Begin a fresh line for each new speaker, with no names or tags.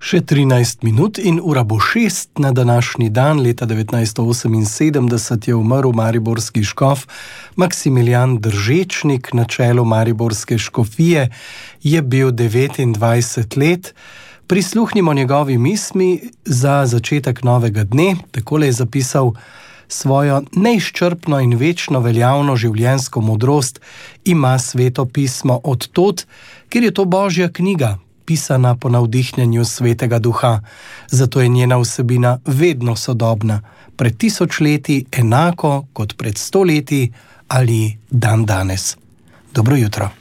Še 13 minut in ura bo 6 na današnji dan. Leta 1978 je umrl mariborski škof Maksimilijan Držečnik. Na čelu mariborske škofije je bil 29 let. Prisluhnimo njegovi misli za začetek novega dne. Takole je zapisal: svojo neizčrpno in večno veljavno življenjsko modrost ima Sveto pismo od tod, ker je to Božja knjiga, pisana po navdihnjenju Svetega Duha. Zato je njena vsebina vedno sodobna, pred 1000 leti enako kot pred 100 leti ali dan danes. Dobro jutro.